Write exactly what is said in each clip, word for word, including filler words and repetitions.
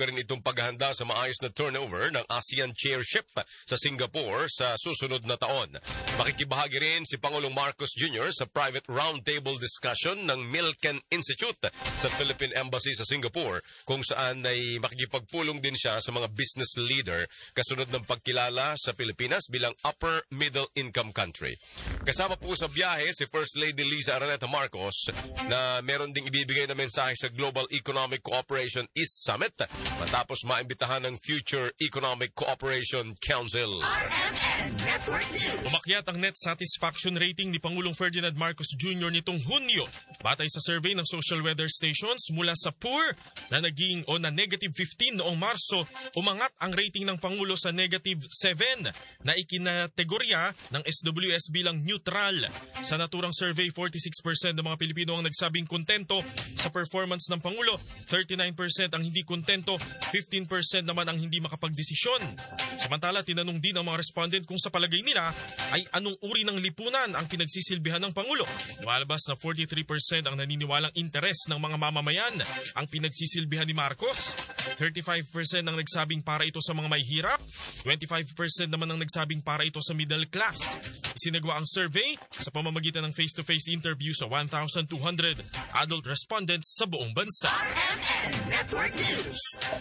posible rin itong paghahanda sa maayos na turnover ng ASEAN chairship sa Singapore sa susunod na taon. Makikibahagi rin si Pangulong Marcos Junior sa private roundtable discussion ng Milken Institute sa Philippine Embassy sa Singapore, kung saan ay makikipagpulong din siya sa mga business leader kasunod ng pagkilala sa Pilipinas bilang upper middle income country. Kasama po sa biyahe si First Lady Liza Araneta Marcos na meron ding ibibigay na mensahe sa Global Economic Cooperation East Summit matapos maimbitahan ng Future Economic Cooperation Council. R M N Network News. Umakyat ang net satisfaction rating ni Pangulong Ferdinand Marcos Junior nitong Hunyo. Batay sa survey ng social weather stations, mula sa poor na naging o na negative fifteen noong Marso, umangat ang rating ng Pangulo sa negative seven na ikinategorya ng S W S bilang neutral. Sa naturang survey, forty-six percent ng mga Pilipino ang nagsabing kontento sa performance ng Pangulo, thirty-nine percent ang hindi kontento, fifteen percent naman ang hindi makapagdesisyon. Samantala, tinanong din ang mga respondent kung sa palagay nila ay anong uri ng lipunan ang pinagsisilbihan ng Pangulo. Lumalabas na forty-three percent ang naniniwalang interes ng mga mamamayan ang pinagsisilbihan ni Marcos, thirty-five percent ang nagsabing para ito sa mga may hirap, twenty-five percent naman ang nagsabing para ito sa middle class. Isinagawa ang survey sa pamamagitan ng face-to-face interview sa one thousand two hundred adult respondents sa buong bansa. R M N Network News.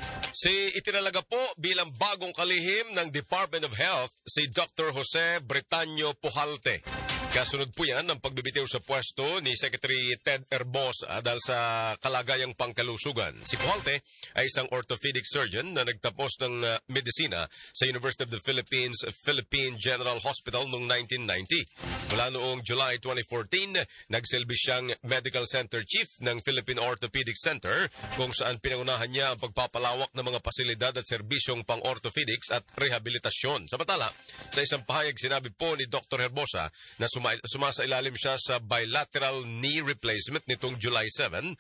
Si itinalaga po bilang bagong kalihim ng Department of Health si Doctor Jose Britanio Pujalte. Kasunod po yan ng pagbibitiw sa pwesto ni Secretary Ted Herbosa dahil sa kalagayang pangkalusugan. Si Pujalte ay isang orthopedic surgeon na nagtapos ng uh, medisina sa University of the Philippines Philippine General Hospital noong nineteen ninety. Mula noong July twenty fourteen, nagsilbi siyang Medical Center Chief ng Philippine Orthopedic Center, kung saan pinangunahan niya ang pagpapalawak ng mga pasilidad at serbisyong pang-orthopedics at rehabilitasyon. Samantala, sa isang pahayag sinabi po ni Doctor Herbosa na suma- sumasailalim siya sa bilateral knee replacement nitong July seventh.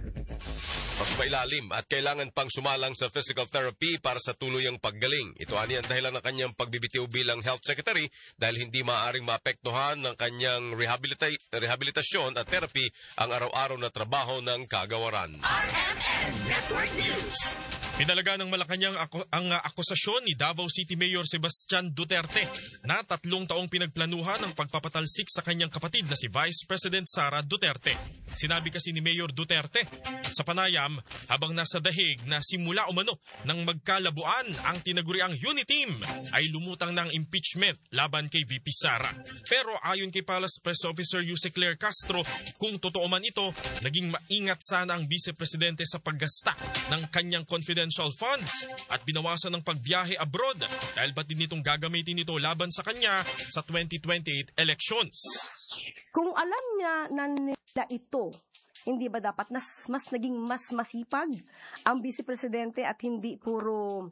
Mas mailalim at kailangan pang sumalang sa physical therapy para sa tuluyang paggaling. Ito ani ang dahilan ng kanyang pagbibitiw bilang Health Secretary dahil hindi maaaring maapektuhan ng kanyang rehabilita- rehabilitasyon at therapy ang araw-araw na trabaho ng kagawaran. R M N Network News. Pinalaga ng Malacanang ako, ang uh, akusasyon ni Davao City Mayor Sebastian Duterte na tatlong taong pinagplanuhan ang pagpapatalsik sa kanyang kapatid na si Vice President Sara Duterte. Sinabi kasi ni Mayor Duterte sa panayam habang nasa dahig na simula umano ng magkalabuan ang tinaguriang Uniteam ay lumutang ng impeachment laban kay V P Sara. Pero ayon kay Palace Press Officer Yuse Claire Castro, kung totoo man ito, naging maingat sana ang Vice Presidente sa paggasta ng kanyang confidential funds at binawasan ng pagbiyahe abroad dahil batid nitong gagamitin ito laban sa kanya sa twenty twenty-eight elections. Kung alam niya na nila ito, hindi ba dapat nas, mas naging mas masipag ang Vice Presidente at hindi puro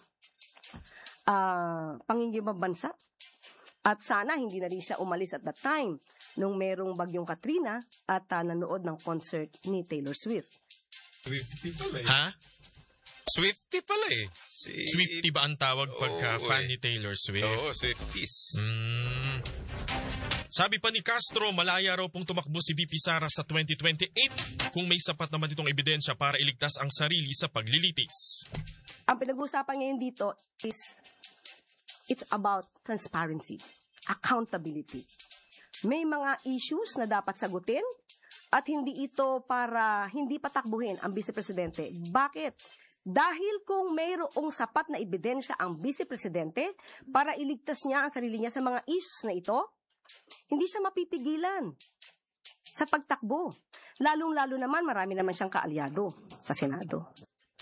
uh, pangingimang bansa? At sana hindi na rin siya umalis at that time nung merong bagyong Katrina at uh, nanood ng concert ni Taylor Swift. Swifty pala eh. Ha? Swifty pala eh. Si... Swifty ba ang tawag pagka Oo, fan eh. ni Taylor Swift? Oo, Swifties. Hmm. Sabi pa ni Castro, malaya raw pong tumakbo si V P Sara sa twenty twenty-eight kung may sapat naman itong ebidensya para iligtas ang sarili sa paglilitis. Ang pinag-uusapan ngayon dito is it's about transparency, accountability. May mga issues na dapat sagutin at hindi ito para hindi patakbuhin ang Vice Presidente. Bakit? Dahil kung mayroong sapat na ebidensya ang Vice Presidente para iligtas niya ang sarili niya sa mga issues na ito, hindi siya mapipigilan sa pagtakbo. Lalong-lalo naman, marami naman siyang kaalyado sa Senado.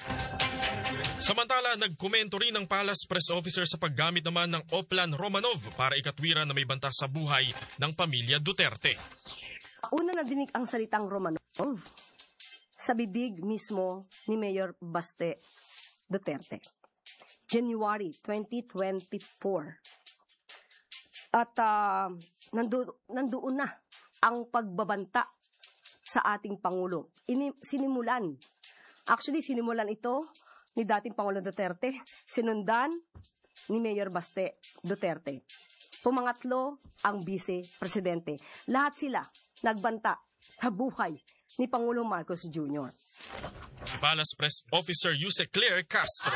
Samantala, nagkomento rin ang Palace Press Officer sa paggamit naman ng Oplan Romanov para ikatwiran na may banta sa buhay ng pamilya Duterte. Una na dinig ang salitang Romanov sa bibig mismo ni Mayor Baste Duterte. January twenty twenty-four. At uh, nandu- nandoon na ang pagbabanta sa ating Pangulo. Ini- sinimulan. Actually, sinimulan ito ni dating Pangulo Duterte. Sinundan ni Mayor Baste Duterte. Pumangatlo ang Vice Presidente. Lahat sila nagbanta sa buhay ni Pangulong Marcos Junior Si Palace Press Officer Yuse Claire Castro.